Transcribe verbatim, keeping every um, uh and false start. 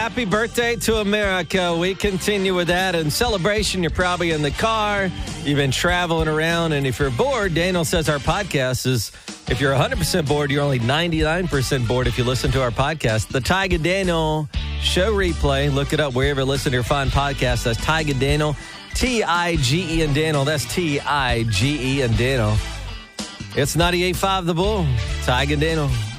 happy birthday to America. We continue with that. In celebration, you're probably in the car. You've been traveling around. And if you're bored, Daniel says our podcast is, if you're one hundred percent bored, you're only ninety-nine percent bored if you listen to our podcast. The Tyga Daniel Show Replay. Look it up wherever you listen to your fine podcast. That's Tyga Daniel. T I G E and Daniel. That's T I G E and Daniel. It's ninety-eight point five The Bull. Tyga Daniel.